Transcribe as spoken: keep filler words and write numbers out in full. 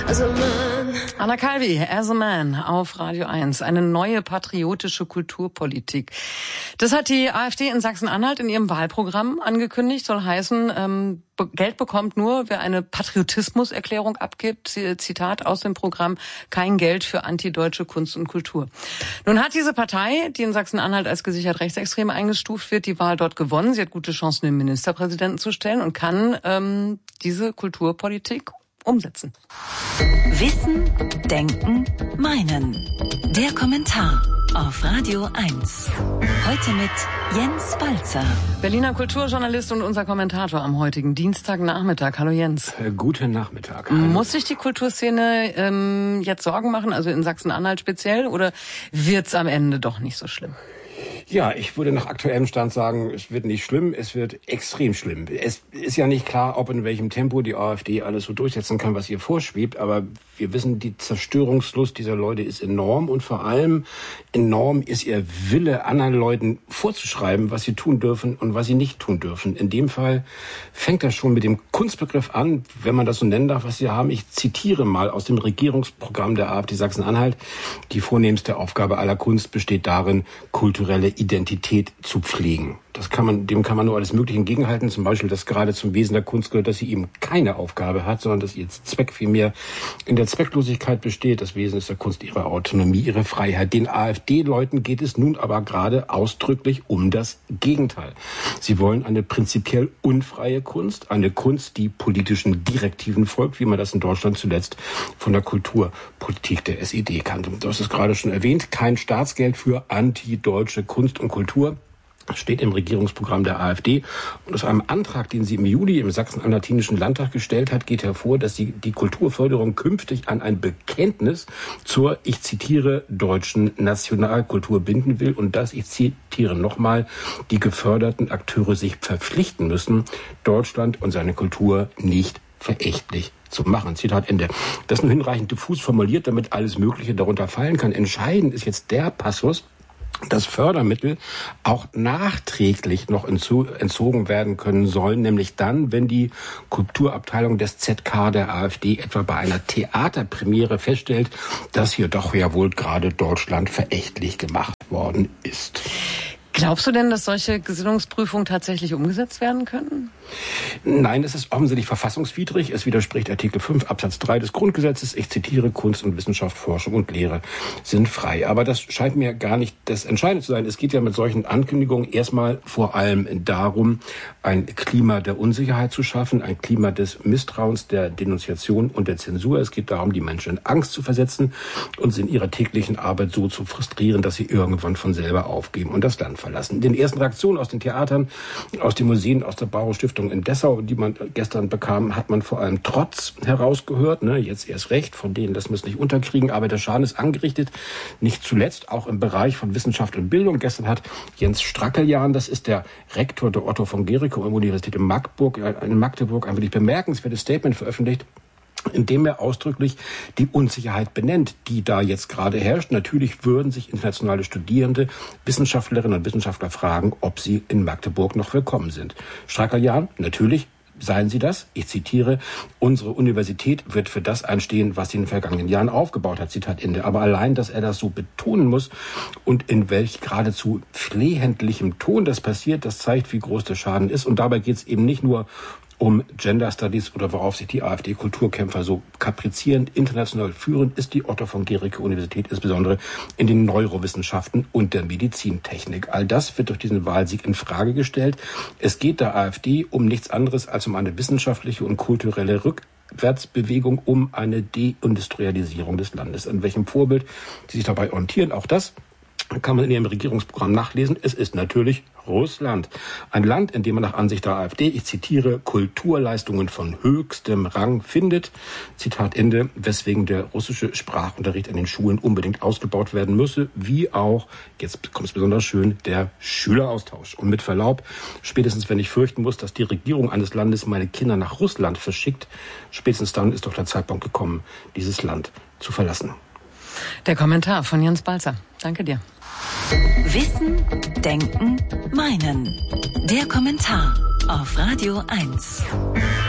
as a man. Anna Calvi, As a Man auf Radio eins. Eine neue patriotische Kulturpolitik. Das hat die AfD in Sachsen-Anhalt in ihrem Wahlprogramm angekündigt. Soll heißen, ähm, Geld bekommt nur, wer eine Patriotismuserklärung abgibt. Zitat aus dem Programm: Kein Geld für antideutsche Kunst und Kultur. Nun hat diese Partei, die in Sachsen-Anhalt als gesichert rechtsextrem eingestuft wird, die Wahl dort gewonnen. Sie hat gute Chancen, den Ministerpräsidenten zu stellen und kann ähm, diese Kulturpolitik umsetzen. Wissen, Denken, Meinen. Der Kommentar auf Radio eins. Heute mit Jens Balzer. Berliner Kulturjournalist und unser Kommentator am heutigen Dienstagnachmittag. Hallo Jens. Äh, guten Nachmittag. Hallo. Muss sich die Kulturszene ähm, jetzt Sorgen machen, also in Sachsen-Anhalt speziell, oder wird's am Ende doch nicht so schlimm? Ja, ich würde nach aktuellem Stand sagen, es wird nicht schlimm, es wird extrem schlimm. Es ist ja nicht klar, ob in welchem Tempo die AfD alles so durchsetzen kann, was ihr vorschwebt, aber wir wissen, die Zerstörungslust dieser Leute ist enorm und vor allem enorm ist ihr Wille, anderen Leuten vorzuschreiben, was sie tun dürfen und was sie nicht tun dürfen. In dem Fall fängt das schon mit dem Kunstbegriff an, wenn man das so nennen darf, was sie haben. Ich zitiere mal aus dem Regierungsprogramm der AfD Sachsen-Anhalt: Die vornehmste Aufgabe aller Kunst besteht darin, kulturelle Identität zu pflegen. Das kann man, dem kann man nur alles Mögliche entgegenhalten. Zum Beispiel, dass gerade zum Wesen der Kunst gehört, dass sie eben keine Aufgabe hat, sondern dass ihr Zweck vielmehr in der Zwecklosigkeit besteht. Das Wesen ist der Kunst ihre Autonomie, ihre Freiheit. Den AfD-Leuten geht es nun aber gerade ausdrücklich um das Gegenteil. Sie wollen eine prinzipiell unfreie Kunst, eine Kunst, die politischen Direktiven folgt, wie man das in Deutschland zuletzt von der Kulturpolitik der S E D kannte. Du hast es gerade schon erwähnt, kein Staatsgeld für antideutsche Kunst und Kultur. Steht im Regierungsprogramm der AfD. Und aus einem Antrag, den sie im Juli im Sachsen-Anhaltinischen Landtag gestellt hat, geht hervor, dass sie die Kulturförderung künftig an ein Bekenntnis zur, ich zitiere, deutschen Nationalkultur binden will und dass, ich zitiere nochmal, die geförderten Akteure sich verpflichten müssen, Deutschland und seine Kultur nicht verächtlich zu machen. Zitat Ende. Das ist nur hinreichend diffus formuliert, damit alles Mögliche darunter fallen kann. Entscheidend ist jetzt der Passus, dass Fördermittel auch nachträglich noch entzogen werden können sollen, nämlich dann, wenn die Kulturabteilung des Z K der AfD etwa bei einer Theaterpremiere feststellt, dass hier doch ja wohl gerade Deutschland verächtlich gemacht worden ist. Glaubst du denn, dass solche Gesinnungsprüfungen tatsächlich umgesetzt werden können? Nein, es ist offensichtlich verfassungswidrig. Es widerspricht Artikel fünf Absatz drei des Grundgesetzes. Ich zitiere: Kunst und Wissenschaft, Forschung und Lehre sind frei. Aber das scheint mir gar nicht das Entscheidende zu sein. Es geht ja mit solchen Ankündigungen erstmal vor allem darum, ein Klima der Unsicherheit zu schaffen, ein Klima des Misstrauens, der Denunziation und der Zensur. Es geht darum, die Menschen in Angst zu versetzen und sie in ihrer täglichen Arbeit so zu frustrieren, dass sie irgendwann von selber aufgeben und das Land verlassen. In den ersten Reaktionen aus den Theatern, aus den Museen, aus der Bauer-Stiftung in Dessau, die man gestern bekam, hat man vor allem Trotz herausgehört. Ne? Jetzt erst recht, von denen das müssen nicht unterkriegen, aber der Schaden ist angerichtet. Nicht zuletzt auch im Bereich von Wissenschaft und Bildung. Gestern hat Jens Strackeljan, das ist der Rektor der Otto von Guericke Universität in Magdeburg, in Magdeburg, ein wirklich bemerkenswertes Statement veröffentlicht, in dem er ausdrücklich die Unsicherheit benennt, die da jetzt gerade herrscht. Natürlich würden sich internationale Studierende, Wissenschaftlerinnen und Wissenschaftler fragen, ob sie in Magdeburg noch willkommen sind. Strackeljan, natürlich seien sie das. Ich zitiere: Unsere Universität wird für das einstehen, was sie in den vergangenen Jahren aufgebaut hat. Zitat Ende. Aber allein, dass er das so betonen muss und in welch geradezu flehentlichem Ton das passiert, das zeigt, wie groß der Schaden ist. Und dabei geht es eben nicht nur um Gender Studies oder worauf sich die AfD-Kulturkämpfer so kaprizierend international führen, ist die Otto von Guericke Universität insbesondere in den Neurowissenschaften und der Medizintechnik. All das wird durch diesen Wahlsieg in Frage gestellt. Es geht der AfD um nichts anderes als um eine wissenschaftliche und kulturelle Rückwärtsbewegung, um eine Deindustrialisierung des Landes. An welchem Vorbild sie sich dabei orientieren, auch das kann man in ihrem Regierungsprogramm nachlesen. Es ist natürlich Russland. Ein Land, in dem man nach Ansicht der AfD, ich zitiere, Kulturleistungen von höchstem Rang findet. Zitat Ende, weswegen der russische Sprachunterricht in den Schulen unbedingt ausgebaut werden müsse, wie auch, jetzt kommt es besonders schön, der Schüleraustausch. Und mit Verlaub, spätestens wenn ich fürchten muss, dass die Regierung eines Landes meine Kinder nach Russland verschickt, spätestens dann ist doch der Zeitpunkt gekommen, dieses Land zu verlassen. Der Kommentar von Jens Balzer. Danke dir. Wissen, Denken, Meinen. Der Kommentar auf Radio eins.